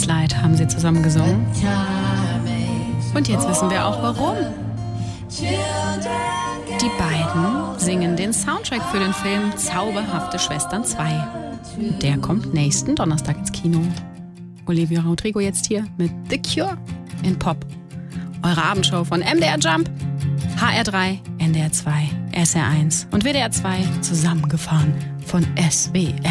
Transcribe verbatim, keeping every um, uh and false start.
Mitleid haben sie zusammen gesungen. Und jetzt wissen wir auch warum. Die beiden singen den Soundtrack für den Film Zauberhafte Schwestern zwei. Der kommt nächsten Donnerstag ins Kino. Olivia Rodrigo jetzt hier mit The Cure in Pop. Eure Abendshow von M D R Jump, H R drei, N D R zwei, S R eins und W D R zwei zusammengefahren von S W R.